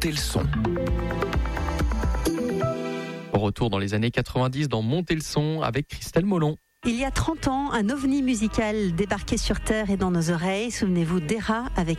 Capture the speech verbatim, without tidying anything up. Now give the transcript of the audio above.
Montez le son. Retour dans les années quatre-vingt-dix dans Montez le son avec Christelle Molon. Il y a trente ans, un ovni musical débarquait sur Terre et dans nos oreilles. Souvenez-vous d'Era avec